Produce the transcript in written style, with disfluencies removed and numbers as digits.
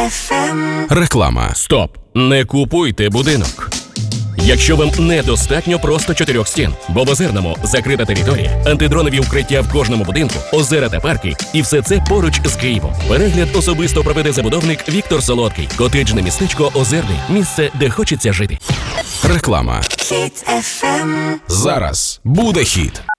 Реклама. Стоп! Не купуйте будинок. Якщо вам недостатньо просто 4 стін, бо в Озерному закрита територія, антидронові укриття в кожному будинку, озера та парки, і все це поруч з Києвом. Перегляд особисто проведе забудовник Віктор Солодкий. Котеджне містечко Озерний. Місце, де хочеться жити. Реклама. Зараз буде хіт.